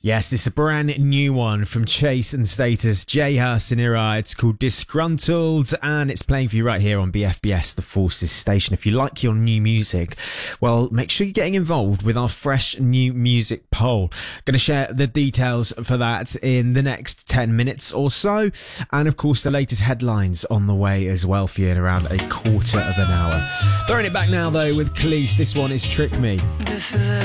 Yes, this is a brand new one from Chase and Status, Jay Sinira. It's called Disgruntled, and it's playing for you right here on BFBS, the Forces station. If you like your new music, well, make sure you're getting involved with our fresh new music poll. Going to share the details for that in the next 10 minutes or so. And of course, the latest headlines on the way as well for you in around a quarter of an hour. Throwing it back now, though, with Khalees. This one is Trick Me. This is it.